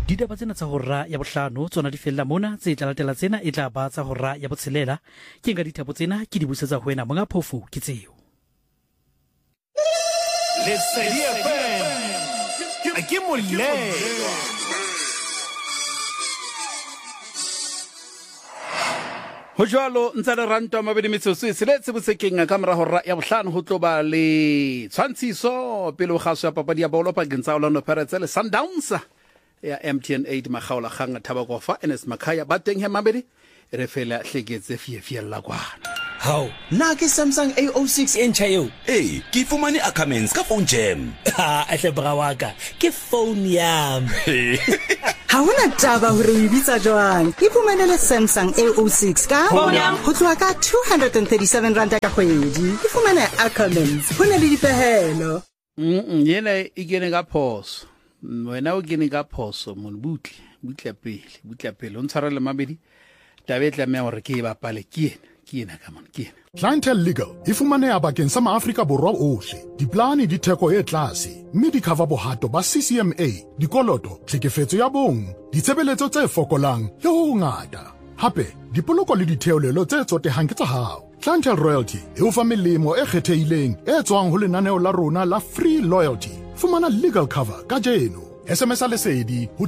Ditaba tsena tsa hora ya bohlano tsona di fella mona tse tla latela tsena e tla ba tsa hora ya botshelela ke nka dithabo tsena ke di busetsa ho wena monga phofu ke tseo Lesedi FM ke molelo ho jwalo ntse re ranta mabedi metsotso e seletse botsekeng ka mora hora ya bohlano ho tloba le tshwantshiso pele ho kgaso ya papadi ya bolo pakeng tsa Orlando Pirates le Sundowns ya MTN 8 makgaola khanga thaba kofa NS Makhaya ba teng he mabedi re fela hleketse fiela kwana How? Na ke Samsung A06 entjha eo. Ke fumane Ackermans ka phone jam. Ha, ehle bra wa ka. Ke phone yam. Ha hona taba hore o bitsa jwang. Ke fumanele Samsung A06 ka phone yam. Ho tloha ka 237 rand ka kgwedi. Ke fumane Ackermans. Hona le dipehelo. Yena e kene ka phoso. Wena o kene ka phoso mon butla pele o ntshwarele mabedi. Tabetla me hore ke ba pale ke yena ka mon ke Clientele Legal e fumaneha bakeng sa maAfrika Borwa ohle. Diplane di theko e tlase, mme di cover bohato ba CCMA, dikoloto, tlhekefetso ya bong, ditshebeletso tse fokolang le ho ngata. Hape, dipoloko le ditheolelo tse tsotehang ke tsa hao. Clientele Royalty e o fa melemo e kgethehileng e tswang ho lenaneo la rona la Free Loyalty. Fumana legal cover ka jeno. SMS lesedi ho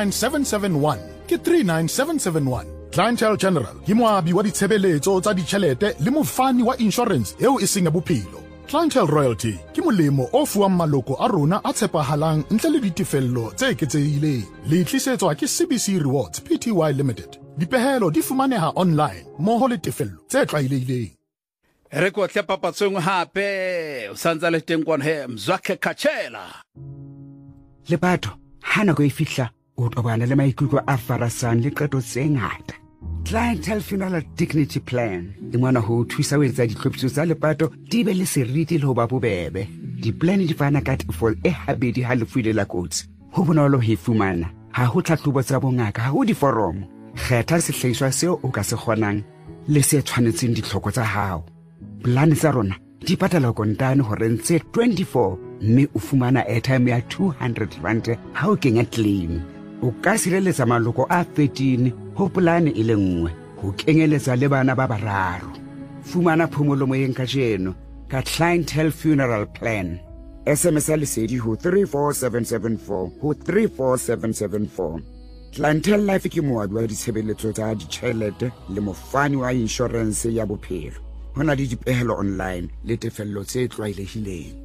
39771 ke 39771. Clientele General ke moabi wa ditshebeletso tsa ditjhelete le mofani wa insurance eo e seng ya bophelo. Clientele Royalty ke molemo o fuwang maloko a rona a tshepahalang ntle le ditefello tse eketsehileng. Le tlisetswa ke CBC Rewards Pty Limited. Dipehelo di fumaneha online mmoho le tefello tse tlwaelehileng. re ko tle papatsong hape o santsa le teng kwana he Mzwakhe Kachela le batho hana go e fihla o tobana le maikutlo a farasang le qeto tse ngata. Clientele Funeral Dignity Plan e ngwana ho thusa ho etsa ditlhophiso tsa lepato di be le seriti le ho ba bobebe. Di-plan di fana ka tefol e habedi ha lefu ile la kotsi. Ho bonolo ho e fumana. Ha ho tlhahlobo tsa bongaka, ha ho diforomo. Kgetha sehlahiswa seo o ka se kgonang le se tshwanetseng ditlhoko tsa hao. Plan tsa rona di patala kontane hore ntse 24 mme o fumana airtime ya 200 rand ha o kenya claim. O ka sireletsa maloko a 13 ho polane e le nngwe ho kenyeletsa le bana ba bararo. Fumana phomolo moyeng ka jeno ka Clientele Funeral Plan. SMS lesedi ho 34774 ho 34774. Clientele Life ke moabi wa ditshebeletso tsa ditjhelete le mofani wa insurance ya bophelo. Hona le dipehelo online le tefello tse tlwaelehileng.